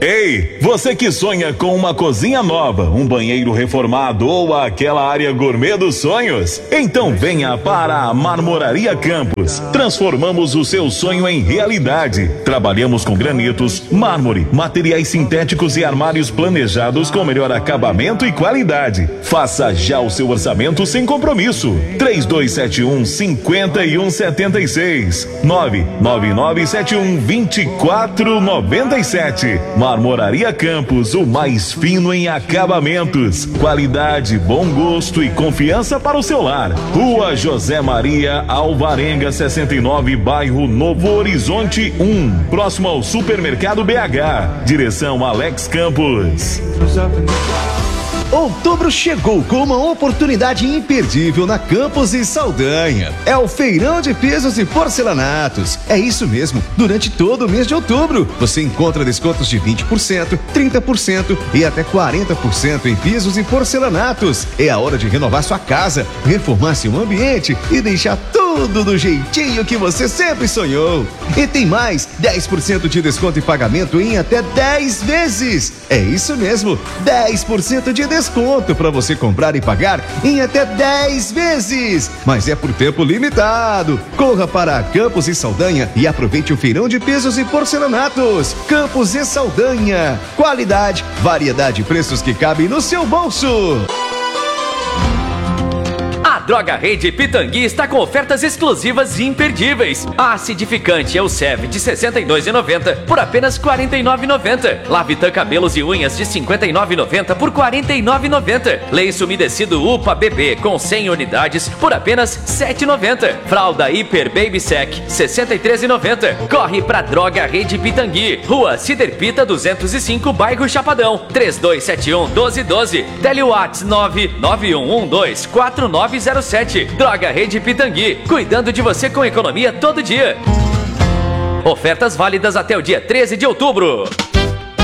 Ei, você que sonha com uma cozinha nova, um banheiro reformado ou aquela área gourmet dos sonhos? Então venha para a Marmoraria Campos. Transformamos o seu sonho em realidade. Trabalhamos com granitos, mármore, materiais sintéticos e armários planejados com melhor acabamento e qualidade. Faça já o seu orçamento sem compromisso. 3271-5176 99971-2497. Marmoraria Campos, o mais fino em acabamentos. Qualidade, bom gosto e confiança para o seu lar. Rua José Maria Alvarenga 69, bairro Novo Horizonte 1, próximo ao Supermercado BH. Direção Alex Campos. Outubro chegou com uma oportunidade imperdível na Campos e Saldanha. É o Feirão de Pisos e Porcelanatos. É isso mesmo, durante todo o mês de outubro, você encontra descontos de 20%, 30% e até 40% em pisos e porcelanatos. É a hora de renovar sua casa, reformar seu ambiente e deixar tudo do jeitinho que você sempre sonhou. E tem mais, 10% de desconto e pagamento em até 10 vezes. É isso mesmo, 10% de desconto para você comprar e pagar em até 10 vezes. Mas é por tempo limitado. Corra para Campos e Saldanha e aproveite o Feirão de Pisos e Porcelanatos. Campos e Saldanha. Qualidade, variedade e preços que cabem no seu bolso. A Droga Rede Pitangui está com ofertas exclusivas e imperdíveis. Acidificante Elseve de R$ 62,90 por apenas R$ 49,90. Lavitan Cabelos e Unhas de R$ 59,90 por R$ 49,90. Lenço umedecido UPA Bebê com 100 unidades por apenas R$ 7,90. Fralda Hiper Baby Sec R$ 63,90. Corre pra Droga Rede Pitangui, Rua Ciderpita 205, bairro Chapadão. 3271-1212. Telewatts 991124907. Droga Rede Pitangui, cuidando de você com economia todo dia. Ofertas válidas até o dia 13 de outubro.